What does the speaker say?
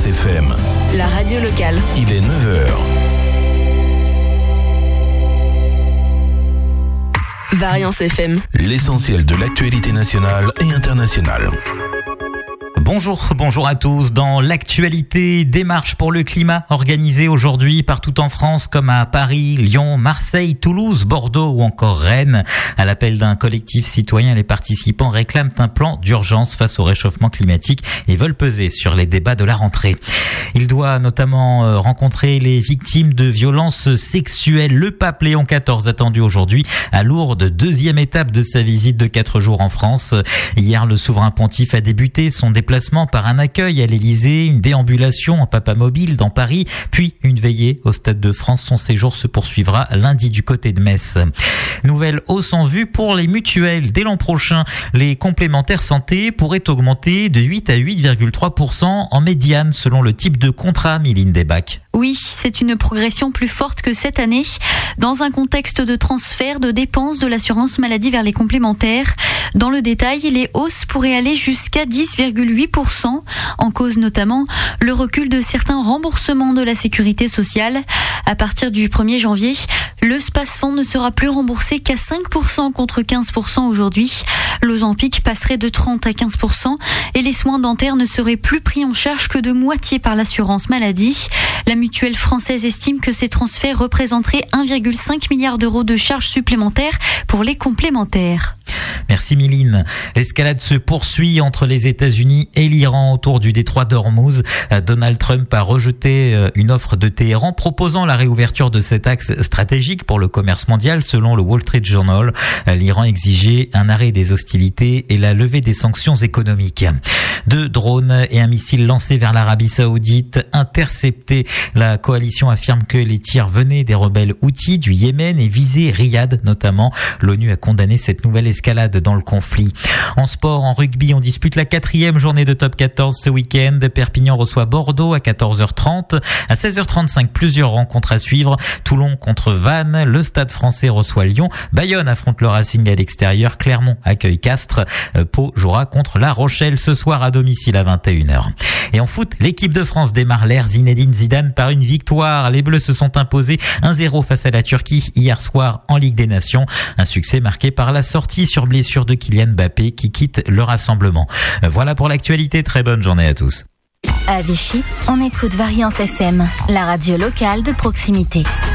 Variance FM. La radio locale. Il est 9h. Variance FM. L'essentiel de l'actualité nationale et internationale. Bonjour à tous. Dans l'actualité, des marches pour le climat organisées aujourd'hui partout en France comme à Paris, Lyon, Marseille, Toulouse, Bordeaux ou encore Rennes. À l'appel d'un collectif citoyen, les participants réclament un plan d'urgence face au réchauffement climatique et veulent peser sur les débats de la rentrée. Il doit notamment rencontrer les victimes de violences sexuelles. Le pape Léon XIV attendu aujourd'hui à Lourdes, deuxième étape de sa visite de 4 jours en France. Hier, le souverain pontife a débuté son déplacement par un accueil à l'Élysée, une déambulation en papamobile dans Paris, puis une veillée au Stade de France. Son séjour se poursuivra lundi du côté de Metz. Nouvelle hausse en vue pour les mutuelles. Dès l'an prochain, les complémentaires santé pourraient augmenter de 8 à 8,3% en médiane selon le type de contrat, Méline Desbacs. Oui, c'est une progression plus forte que cette année, dans un contexte de transfert de dépenses de l'assurance maladie vers les complémentaires. Dans le détail, les hausses pourraient aller jusqu'à 10,8%, en cause notamment le recul de certains remboursements de la sécurité sociale. À partir du 1er janvier, le Spasfond ne sera plus remboursé qu'à 5% contre 15% aujourd'hui. L'Ozempic passerait de 30 à 15% et les soins dentaires ne seraient plus pris en charge que de moitié par l'assurance maladie. La mutuelle française estime que ces transferts représenteraient 1,5 milliard d'euros de charges supplémentaires pour les complémentaires. Merci Méline. L'escalade se poursuit entre les États-Unis et l'Iran autour du détroit d'Ormuz. Donald Trump a rejeté une offre de Téhéran proposant la réouverture de cet axe stratégique pour le commerce mondial selon le Wall Street Journal. L'Iran exigeait un arrêt des hostilités et la levée des sanctions économiques. 2 drones et un missile lancé vers l'Arabie Saoudite interceptés. La coalition affirme que les tirs venaient des rebelles houthis du Yémen et visaient Riyad notamment. L'ONU a condamné cette nouvelle escalade dans le conflit. En sport, en rugby, on dispute la 4e journée de top 14 ce week-end. Perpignan reçoit Bordeaux à 14h30. À 16h35, plusieurs rencontres à suivre. Toulon contre Vannes. Le Stade français reçoit Lyon. Bayonne affronte le Racing à l'extérieur. Clermont accueille Castres. Pau jouera contre La Rochelle ce soir à domicile à 21h. Et en foot, l'équipe de France démarre l'ère Zinedine Zidane par une victoire. Les Bleus se sont imposés 1-0 face à la Turquie hier soir en Ligue des Nations. Un succès marqué par la sortie sur blessure de Kylian Mbappé qui quitte le rassemblement. Voilà pour l'actualité. Très bonne journée à tous. À Vichy, on écoute Variance FM, la radio locale de proximité.